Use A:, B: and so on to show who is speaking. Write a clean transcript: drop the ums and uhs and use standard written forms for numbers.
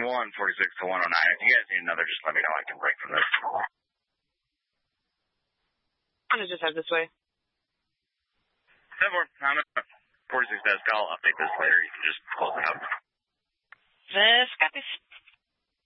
A: 46 to 109. If you guys need another, just let me know. I can break from this.
B: I'm going to just head this way.
A: 7-4, I'm at 46 desk. I'll update this later. You can just close it out.
B: This got this.